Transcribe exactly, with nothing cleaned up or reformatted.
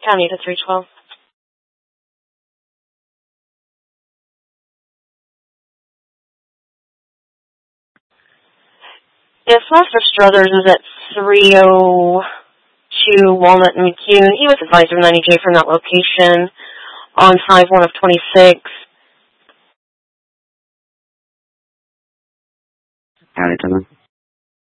County to three twelve. If Foster Struthers is at three oh two Walnut and McCune, he was advised of ninety J from that location on five one of twenty-six. County to them.